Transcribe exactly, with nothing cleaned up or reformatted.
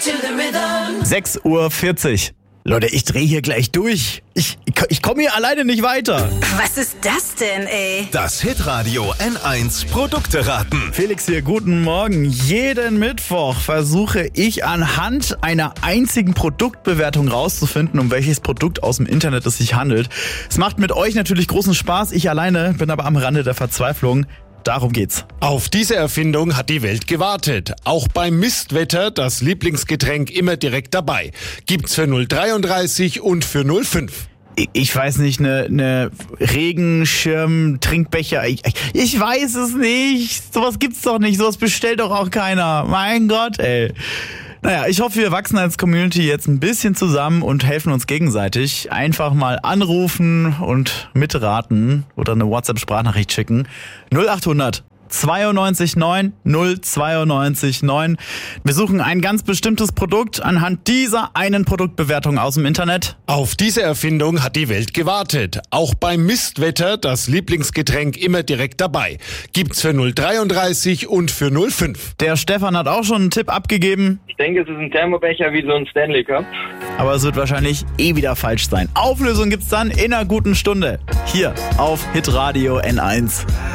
sechs Uhr vierzig. Leute, ich drehe hier gleich durch. Ich, ich, ich komme hier alleine nicht weiter. Was ist das denn, ey? Das Hitradio N eins Produkte-Raten. Felix hier, guten Morgen. Jeden Mittwoch versuche ich anhand einer einzigen Produktbewertung rauszufinden, um welches Produkt aus dem Internet es sich handelt. Es macht mit euch natürlich großen Spaß. Ich alleine bin aber am Rande der Verzweiflung. Darum geht's. Auf diese Erfindung hat die Welt gewartet. Auch beim Mistwetter das Lieblingsgetränk immer direkt dabei. Gibt's für null Komma dreiunddreißig und für null Komma fünf. Ich weiß nicht, eine ne Regenschirm, Trinkbecher, ich, ich weiß es nicht. Sowas gibt's doch nicht, sowas bestellt doch auch keiner. Mein Gott, ey. Naja, ich hoffe, wir wachsen als Community jetzt ein bisschen zusammen und helfen uns gegenseitig. Einfach mal anrufen und mitraten oder eine WhatsApp-Sprachnachricht schicken. null acht hundert zweiundneunzig neun null zweiundneunzig neun. Wir suchen ein ganz bestimmtes Produkt anhand dieser einen Produktbewertung aus dem Internet. Auf diese Erfindung hat die Welt gewartet. Auch beim Mistwetter das Lieblingsgetränk immer direkt dabei. Gibt's für null Komma dreiunddreißig und für null Komma fünf. Der Stefan hat auch schon einen Tipp abgegeben. Ich denke, es ist ein Thermobecher wie so ein Stanley Cup. Aber es wird wahrscheinlich eh wieder falsch sein. Auflösung gibt's dann in einer guten Stunde. Hier auf Hitradio N eins.